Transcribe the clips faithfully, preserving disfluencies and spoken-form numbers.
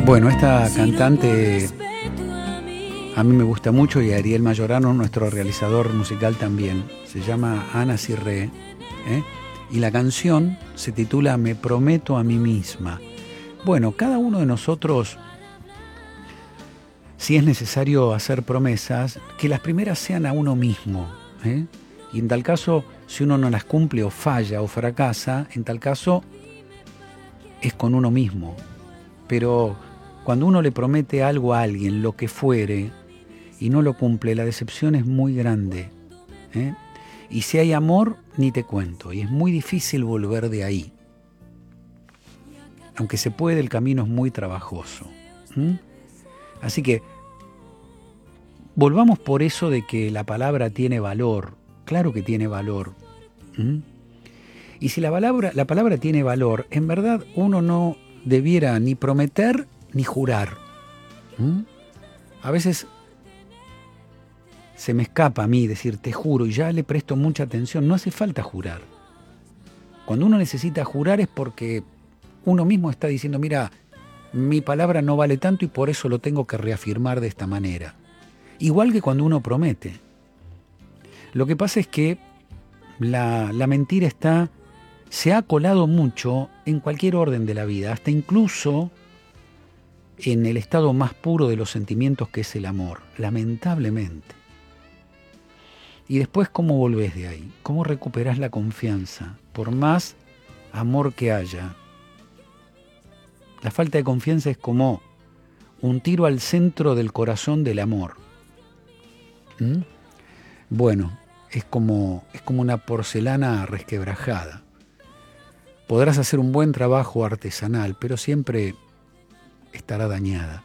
Bueno, esta cantante a mí me gusta mucho y a Ariel Mayorano, nuestro realizador musical, también. Se llama Ana Cirré, ¿eh? Y la canción se titula Me prometo a mí misma. Bueno, cada uno de nosotros, si es necesario hacer promesas, que las primeras sean a uno mismo, ¿eh? Y en tal caso, si uno no las cumple o falla o fracasa, en tal caso es con uno mismo. Pero cuando uno le promete algo a alguien, lo que fuere, y no lo cumple, la decepción es muy grande, ¿eh? Y si hay amor, ni te cuento, y es muy difícil volver de ahí. Aunque se puede, el camino es muy trabajoso. ¿Mm? Así que volvamos por eso de que la palabra tiene valor. Claro que tiene valor. ¿Mm? Y si la palabra, la palabra tiene valor, en verdad uno no debiera ni prometer ni jurar. ¿Mm? A veces se me escapa a mí decir te juro y ya le presto mucha atención. No hace falta jurar. Cuando uno necesita jurar es porque uno mismo está diciendo, mira, mi palabra no vale tanto y por eso lo tengo que reafirmar de esta manera. Igual que cuando uno promete. Lo que pasa es que la, la mentira está, se ha colado mucho en cualquier orden de la vida, hasta incluso en el estado más puro de los sentimientos que es el amor, lamentablemente. Y después, ¿cómo volvés de ahí? ¿Cómo recuperás la confianza? Por más amor que haya. La falta de confianza es como un tiro al centro del corazón del amor. ¿Mm? Bueno, es como, es como una porcelana resquebrajada. Podrás hacer un buen trabajo artesanal, pero siempre estará dañada.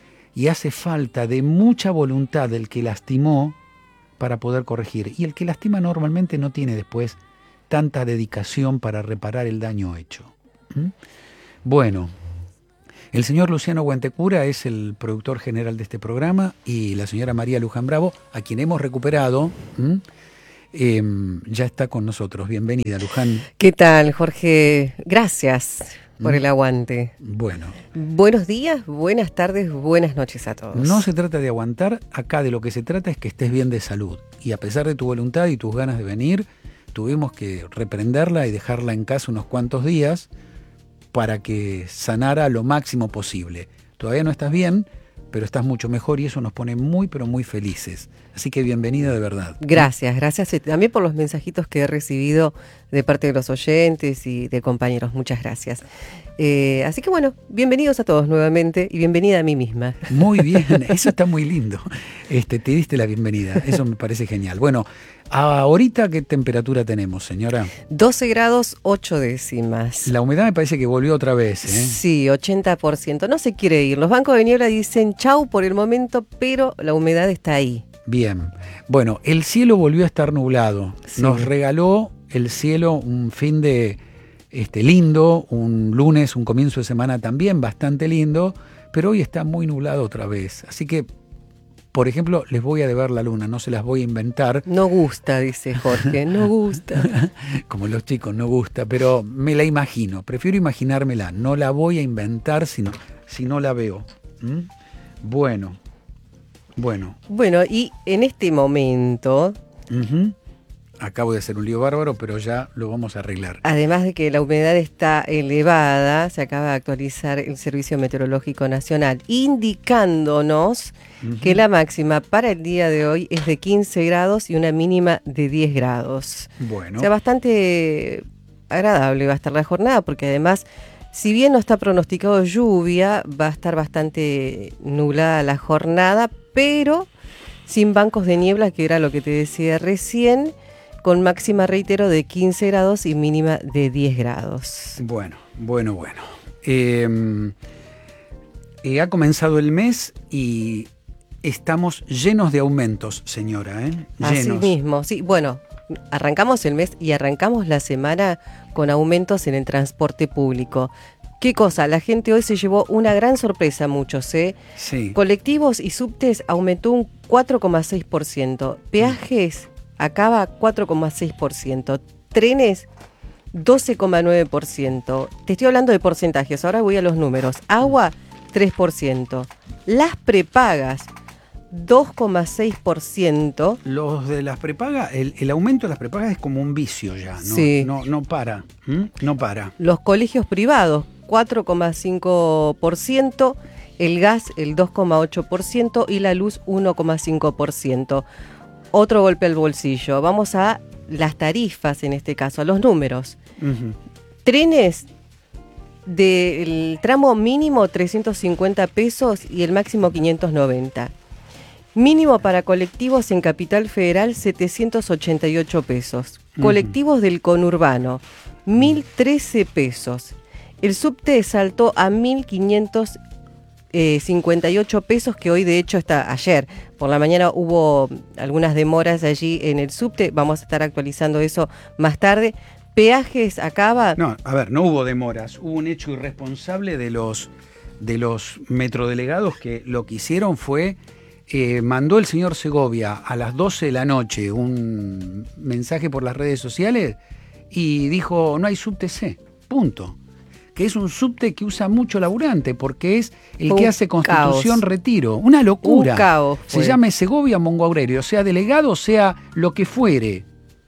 Y hace falta de mucha voluntad del que lastimó para poder corregir. Y el que lastima normalmente no tiene después tanta dedicación para reparar el daño hecho. ¿Mm? Bueno, el señor Luciano Guantecura es el productor general de este programa y la señora María Luján Bravo, a quien hemos recuperado, ¿Mm? eh, ya está con nosotros. Bienvenida, Luján. ¿Qué tal, Jorge? Gracias por el aguante. Bueno. Buenos días, buenas tardes, buenas noches a todos. No se trata de aguantar, acá de lo que se trata es que estés bien de salud. Y a pesar de tu voluntad y tus ganas de venir, tuvimos que reprenderla y dejarla en casa unos cuantos días para que sanara lo máximo posible. Todavía no estás bien, pero estás mucho mejor y eso nos pone muy, pero muy felices. Así que bienvenida de verdad. Gracias, gracias también por los mensajitos que he recibido de parte de los oyentes y de compañeros. Muchas gracias. Eh, así que bueno, bienvenidos a todos nuevamente y bienvenida a mí misma. Muy bien, eso está muy lindo. Este, te diste la bienvenida, eso me parece genial. Bueno, ahorita ¿qué temperatura tenemos, señora? doce grados, ocho décimas. La humedad me parece que volvió otra vez, ¿eh? Sí, ochenta por ciento. No se quiere ir. Los bancos de niebla dicen chau por el momento, pero la humedad está ahí. Bien. Bueno, el cielo volvió a estar nublado. Sí. Nos regaló el cielo un fin de este, lindo, un lunes, un comienzo de semana también bastante lindo, pero hoy está muy nublado otra vez. Así que, por ejemplo, les voy a deber la luna, no se las voy a inventar. No gusta, dice Jorge, no gusta. Como los chicos, no gusta, pero me la imagino. Prefiero imaginármela, no la voy a inventar si no, si no la veo. ¿Mm? Bueno, bueno. Bueno, y en este momento... Uh-huh. Acabo de hacer un lío bárbaro, pero ya lo vamos a arreglar. Además de que la humedad está elevada, se acaba de actualizar el Servicio Meteorológico Nacional, indicándonos uh-huh. que la máxima para el día de hoy es de quince grados y una mínima de diez grados. Bueno. O sea, bastante agradable va a estar la jornada, porque además, si bien no está pronosticado lluvia, va a estar bastante nublada la jornada, pero sin bancos de niebla, que era lo que te decía recién, con máxima, reitero, de quince grados y mínima de diez grados. Bueno, bueno, bueno. Eh, eh, ha comenzado el mes y estamos llenos de aumentos, señora, ¿eh? Así Llenos. mismo, sí. Bueno, arrancamos el mes y arrancamos la semana con aumentos en el transporte público. ¿Qué cosa? La gente hoy se llevó una gran sorpresa, muchos, ¿eh? Sí. Colectivos y subtes aumentó un cuatro coma seis por ciento. Peajes acaba cuatro coma seis por ciento. Trenes doce coma nueve por ciento. Te estoy hablando de porcentajes, ahora voy a los números. Agua tres por ciento. Las prepagas, dos coma seis por ciento. Los de las prepagas, el, el aumento de las prepagas es como un vicio ya, ¿no? Sí. No, no para, ¿m? no para. Los colegios privados, cuatro coma cinco por ciento. El gas, el dos coma ocho por ciento. Y la luz, uno coma cinco por ciento. Otro golpe al bolsillo. Vamos a las tarifas, en este caso, a los números. Uh-huh. Trenes del tramo mínimo trescientos cincuenta pesos y el máximo quinientos noventa. Mínimo para colectivos en Capital Federal setecientos ochenta y ocho pesos. Uh-huh. Colectivos del conurbano mil trece pesos. El subte saltó a mil quinientos cincuenta y ocho pesos, que hoy de hecho está ayer. Por la mañana hubo algunas demoras allí en el subte. Vamos a estar actualizando eso más tarde. Peajes acaba. No, a ver, no hubo demoras. Hubo un hecho irresponsable de los, de los metrodelegados que lo que hicieron fue, eh, mandó el señor Segovia a las doce de la noche un mensaje por las redes sociales y dijo, no hay subte C, punto. Que es un subte que usa mucho laburante, porque es el un que hace Constitución caos. Retiro. Una locura. Un caos fue. Se llame Segovia Mongo Aurelio, sea delegado, sea lo que fuere.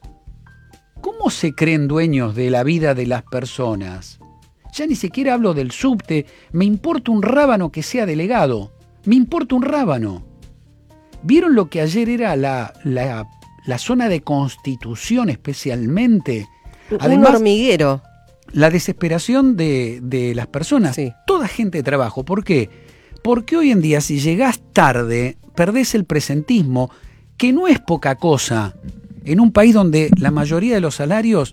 ¿Cómo se creen dueños de la vida de las personas? Ya ni siquiera hablo del subte, me importa un rábano que sea delegado. Me importa un rábano. ¿Vieron lo que ayer era la, la, la zona de Constitución especialmente? Además, un hormiguero. La desesperación de, de las personas, sí. Toda gente de trabajo. ¿Por qué? Porque hoy en día si llegás tarde, perdés el presentismo, que no es poca cosa, en un país donde la mayoría de los salarios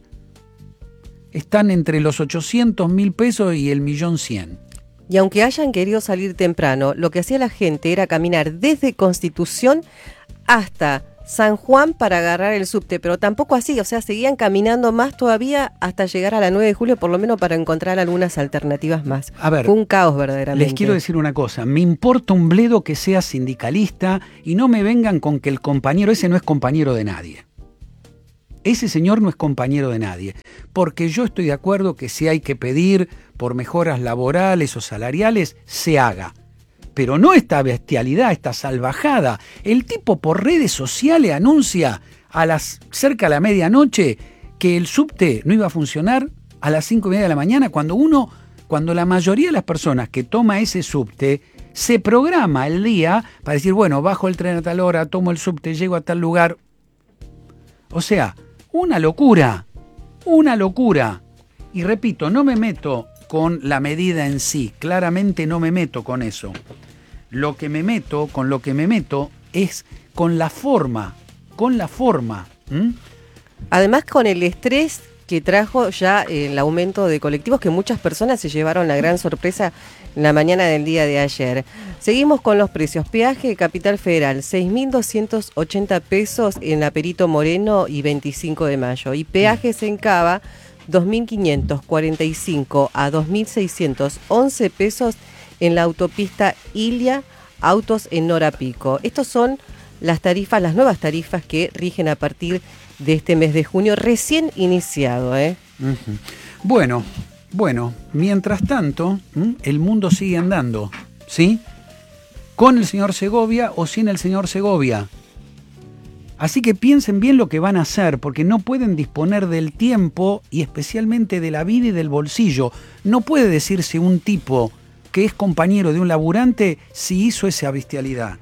están entre los ochocientos mil pesos y el millón cien. Y aunque hayan querido salir temprano, lo que hacía la gente era caminar desde Constitución hasta San Juan para agarrar el subte, pero tampoco así, o sea, seguían caminando más todavía hasta llegar a la nueve de julio, por lo menos para encontrar algunas alternativas más. A ver, fue un caos verdaderamente. Les quiero decir una cosa, me importa un bledo que sea sindicalista y no me vengan con que el compañero ese no es compañero de nadie. Ese señor no es compañero de nadie, porque yo estoy de acuerdo que si hay que pedir por mejoras laborales o salariales, se haga. Pero no esta bestialidad, esta salvajada. El tipo por redes sociales anuncia a las cerca de la medianoche que el subte no iba a funcionar a las cinco y media de la mañana, cuando uno, cuando la mayoría de las personas que toma ese subte se programa el día para decir, bueno, bajo el tren a tal hora, tomo el subte, llego a tal lugar. O sea, una locura, una locura. Y repito, no me meto con la medida en sí, claramente no me meto con eso. Lo que me meto, con lo que me meto, es con la forma, con la forma. ¿Mm? Además, con el estrés que trajo ya el aumento de colectivos, que muchas personas se llevaron la gran sorpresa en la mañana del día de ayer. Seguimos con los precios. Peaje Capital Federal, seis mil doscientos ochenta pesos en la Perito Moreno y veinticinco de mayo. Y peajes en Cava, dos mil quinientos cuarenta y cinco a dos mil seiscientos once pesos en la autopista Ilia, autos en hora pico. Estos son las tarifas, las nuevas tarifas que rigen a partir de este mes de junio, recién iniciado, ¿eh? Uh-huh. Bueno, bueno, mientras tanto, ¿m? el mundo sigue andando, ¿sí? Con el señor Segovia o sin el señor Segovia. Así que piensen bien lo que van a hacer, porque no pueden disponer del tiempo y especialmente de la vida y del bolsillo. No puede decirse un tipo que es compañero de un laburante si hizo esa bestialidad.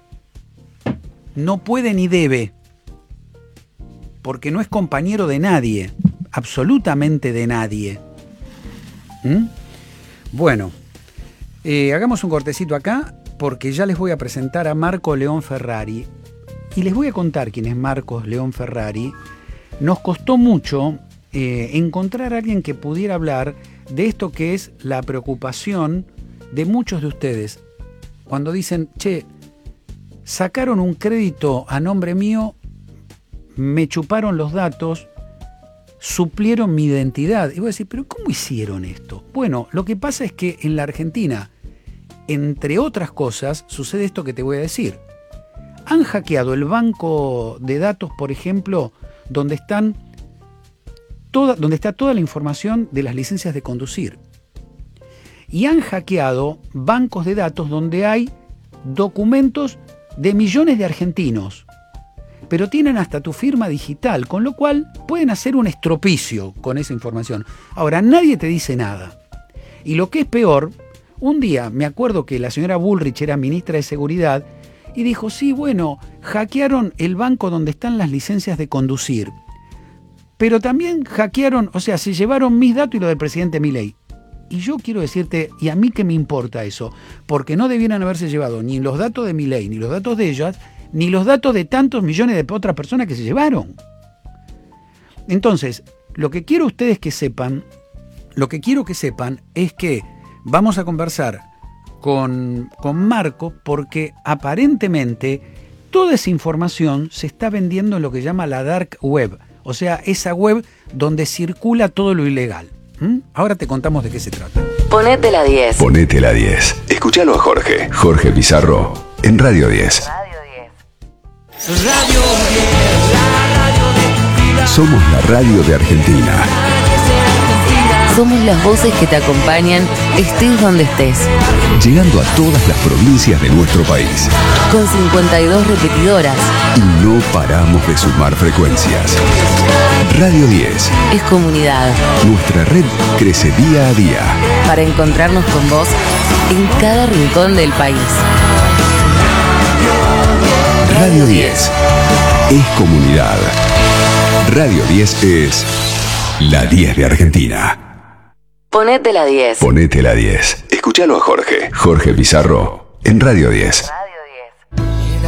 No puede ni debe, porque no es compañero de nadie, absolutamente de nadie. ¿Mm? Bueno, eh, hagamos un cortecito acá, porque ya les voy a presentar a Marco León Ferrari. Y les voy a contar quién es Marcos León Ferrari. Nos costó mucho eh, encontrar a alguien que pudiera hablar de esto que es la preocupación de muchos de ustedes. Cuando dicen, che, sacaron un crédito a nombre mío, me chuparon los datos, suplieron mi identidad. Y voy a decir, ¿pero cómo hicieron esto? Bueno, lo que pasa es que en la Argentina, entre otras cosas, sucede esto que te voy a decir. Han hackeado el banco de datos, por ejemplo, donde están toda, donde está toda la información de las licencias de conducir. y han hackeado bancos de datos donde hay documentos de millones de argentinos, pero tienen hasta tu firma digital, con lo cual pueden hacer un estropicio con esa información. Ahora, nadie te dice nada. Y lo que es peor, un día me acuerdo que la señora Bullrich era ministra de Seguridad y dijo, sí, bueno, hackearon el banco donde están las licencias de conducir, pero también hackearon, o sea, se llevaron mis datos y lo del presidente Milei. Y yo quiero decirte, ¿y a mí qué me importa eso? Porque no debieran haberse llevado ni los datos de Milei, ni los datos de ellas, ni los datos de tantos millones de otras personas que se llevaron. Entonces, lo que quiero ustedes que sepan, lo que quiero que sepan es que vamos a conversar con, con Marco porque aparentemente toda esa información se está vendiendo en lo que llama la dark web, o sea, esa web donde circula todo lo ilegal. ¿Mm? Ahora te contamos de qué se trata. Ponete la diez. Ponete la diez. Escúchalo a Jorge. Jorge Pizarro en Radio diez. Radio diez, la radio de tu vida. Somos la radio de Argentina. Somos las voces que te acompañan, estés donde estés. Llegando a todas las provincias de nuestro país. Con cincuenta y dos repetidoras. Y no paramos de sumar frecuencias. Radio diez. Es comunidad. Nuestra red crece día a día. Para encontrarnos con vos en cada rincón del país. Radio diez. Es comunidad. Radio diez es la diez de Argentina. Ponete la diez. Ponete la diez. Escúchalo a Jorge. Jorge Pizarro en Radio diez.